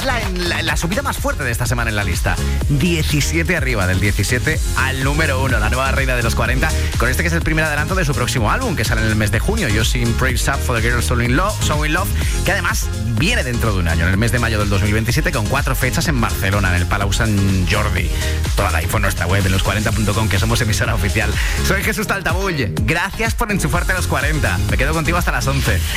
es la subida más fuerte de esta semana en la lista. 17 arriba, del 17 al número 1. La nueva reina de los 40, con este que es el primer adelanto de su próximo álbum, que sale en el mes de junio. Yo sin Praise Up for the Girls So in Love, que además viene dentro de un año, en el mes de mayo del 2027, con 4 fechas en Barcelona, en el Palau Sant Jordi. Toda la info en nuestra web, en los40.com, que somos emisora oficial. Soy Jesús Taltabull. Gracias por enchufarte a los 40. Me quedo contigo hasta las 11.